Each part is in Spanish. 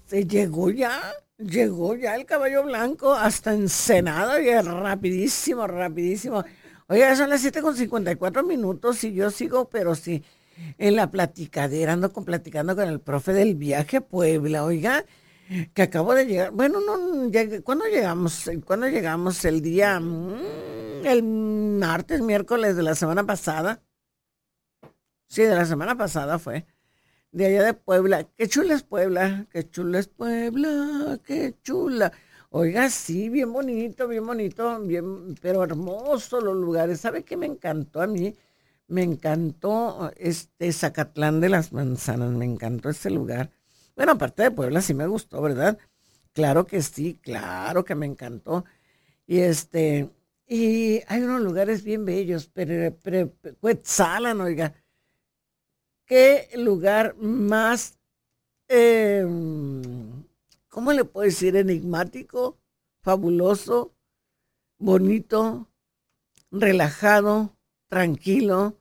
llegó ya el caballo blanco hasta Ensenada y rapidísimo, rapidísimo. Oiga, son las 7:54 y yo sigo, pero sí, en la platicadera, platicando con el profe del viaje a Puebla, oiga, que acabo de llegar. Bueno, no, ¿cuándo llegamos? ¿Cuándo llegamos? El día, el martes, miércoles de la semana pasada. Sí, de la semana pasada fue. De allá de Puebla. Qué chula es Puebla, qué chula es Puebla, qué chula. Oiga, sí, bien bonito, bien, pero hermoso los lugares. ¿Sabe qué me encantó a mí? Me encantó Zacatlán de las Manzanas, me encantó ese lugar. Bueno, aparte de Puebla sí me gustó, ¿verdad? Claro que sí, claro que me encantó. Y y hay unos lugares bien bellos, pero Cuetzalan, oiga, qué lugar más eh, ¿cómo le puedo decir? Enigmático, fabuloso, bonito, relajado, tranquilo.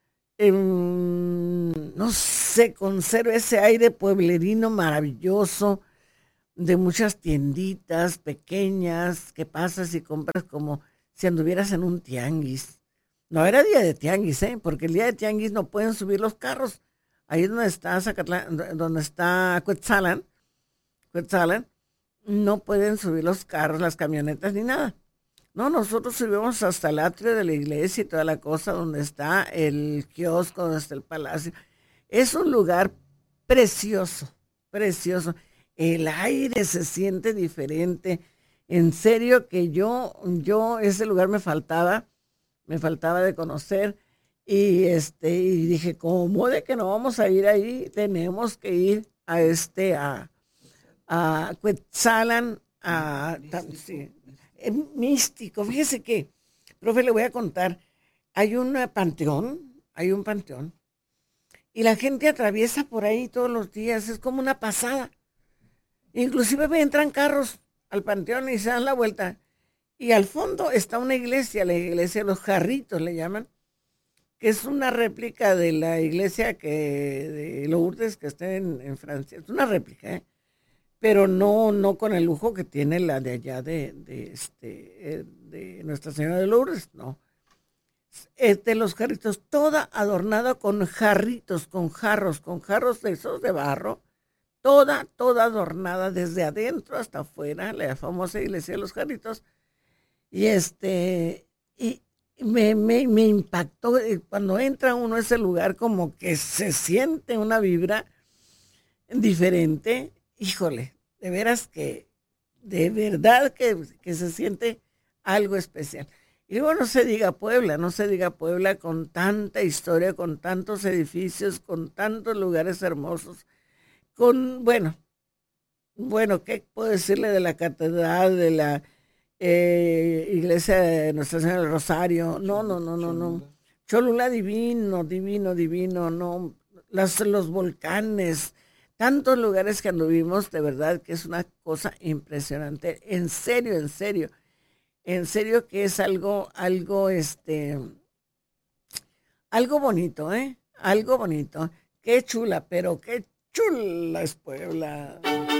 No sé, conserva ese aire pueblerino maravilloso de muchas tienditas pequeñas que pasas y compras como si anduvieras en un tianguis. No era día de tianguis, ¿eh? Porque el día de tianguis no pueden subir los carros. Ahí es donde está Zacatlán, donde está Cuetzalan, no pueden subir los carros, las camionetas ni nada. No, nosotros subimos hasta el atrio de la iglesia y toda la cosa, donde está el kiosco, donde está el palacio. Es un lugar precioso, precioso. El aire se siente diferente. En serio que ese lugar me faltaba de conocer. Y dije, ¿cómo de que no vamos a ir ahí? Tenemos que ir a Cuetzalan, sí, es místico. Fíjese que, profe, le voy a contar, hay un panteón, y la gente atraviesa por ahí todos los días, es como una pasada. Inclusive entran carros al panteón y se dan la vuelta. Y al fondo está una iglesia, la iglesia de los Jarritos le llaman, que es una réplica de la iglesia de Lourdes que está en Francia. Es una réplica, ¿eh? Pero no con el lujo que tiene la de allá de Nuestra Señora de Lourdes, no. Es de los jarritos, toda adornada con jarritos, con jarros de esos de barro, toda adornada desde adentro hasta afuera, la famosa iglesia de los jarritos. Y y me impactó cuando entra uno a ese lugar, como que se siente una vibra diferente. Híjole, de veras que, de verdad que se siente algo especial. Y luego no se diga Puebla con tanta historia, con tantos edificios, con tantos lugares hermosos, bueno, ¿qué puedo decirle de la catedral, de la iglesia de Nuestra Señora del Rosario? No, no, no, no, no. Cholula divino, divino, divino, no. Los volcanes, tantos lugares que anduvimos, de verdad que es una cosa impresionante. En serio, en serio. En serio que es algo bonito, ¿eh? Algo bonito. Qué chula, pero qué chula es Puebla.